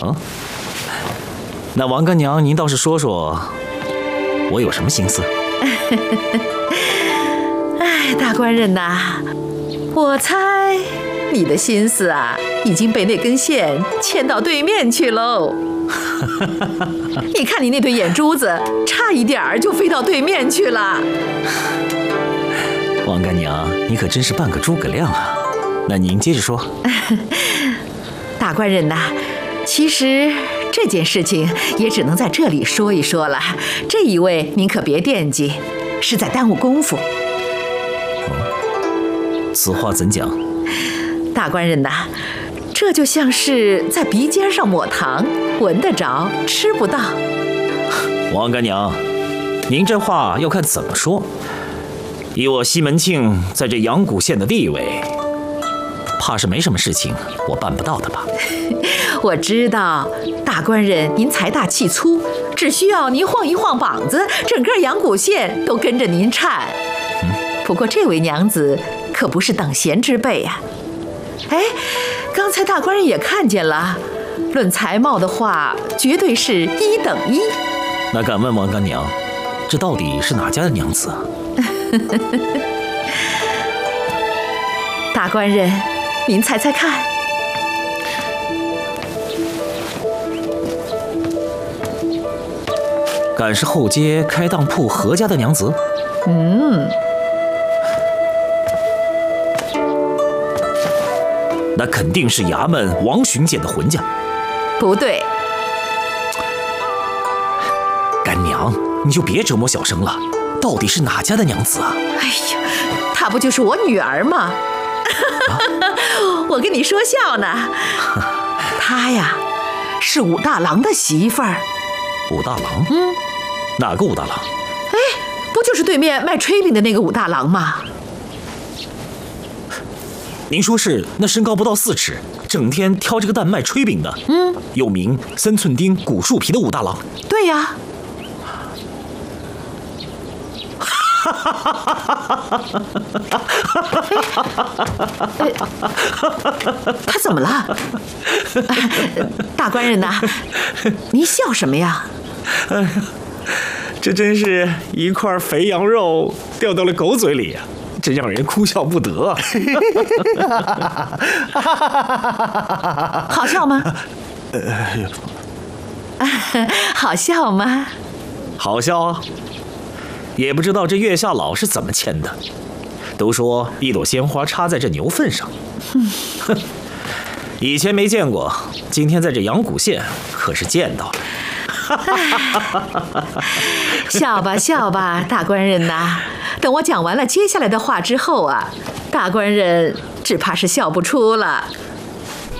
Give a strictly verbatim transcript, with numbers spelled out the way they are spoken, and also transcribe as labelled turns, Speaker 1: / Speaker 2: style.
Speaker 1: 嗯，那王干娘，您倒是说说，我有什么心思？
Speaker 2: 哎，大官人呐，我猜你的心思啊，已经被那根线牵到对面去喽。你看你那对眼珠子，差一点儿就飞到对面去了。
Speaker 1: 王干娘，你可真是半个诸葛亮啊！那您接着说。
Speaker 2: 大官人呐，其实这件事情也只能在这里说一说了。这一位您可别惦记，是在耽误功夫。
Speaker 1: 哦，此话怎讲？
Speaker 2: 大官人呐，这就像是在鼻尖上抹糖，闻得着，吃不到。
Speaker 1: 王干娘，您这话要看怎么说。以我西门庆在这阳谷县的地位，怕是没什么事情我办不到的吧？
Speaker 2: 我知道，大官人您财大气粗，只需要您晃一晃膀子，整个阳谷县都跟着您颤。嗯、不过这位娘子可不是等闲之辈呀、啊。哎，刚才大官人也看见了，论才貌的话，绝对是一等一。
Speaker 1: 那敢问王干娘，这到底是哪家的娘子啊？
Speaker 2: 大官人，您猜猜看。
Speaker 1: 敢是后街开当铺何家的娘子？
Speaker 2: 嗯，
Speaker 1: 那肯定是衙门王巡检的浑家。
Speaker 2: 不对。
Speaker 1: 干娘，你就别折磨小生了，到底是哪家的娘子啊？
Speaker 2: 哎呀，她不就是我女儿吗？啊、我跟你说笑呢。她呀，是武大郎的媳妇儿。
Speaker 1: 武大郎？
Speaker 2: 嗯，
Speaker 1: 哪个武大郎？
Speaker 2: 哎，不就是对面卖炊饼的那个武大郎吗？
Speaker 1: 您说是那身高不到四尺，整天挑这个担卖炊饼的，
Speaker 2: 嗯，
Speaker 1: 又名三寸丁古树皮的武大郎？
Speaker 2: 对呀。他怎么了？大官人呐，您笑什么呀？
Speaker 1: 哎呀，这真是一块肥羊肉掉到了狗嘴里啊，真让人哭笑不得。
Speaker 2: 好笑吗？好笑吗？
Speaker 1: 好笑啊！也不知道这月下老是怎么牵的，都说一朵鲜花插在这牛粪上。哼，以前没见过，今天在这阳谷县可是见到了。
Speaker 2: 笑吧笑吧，大官人呐，等我讲完了接下来的话之后啊，大官人只怕是笑不出了。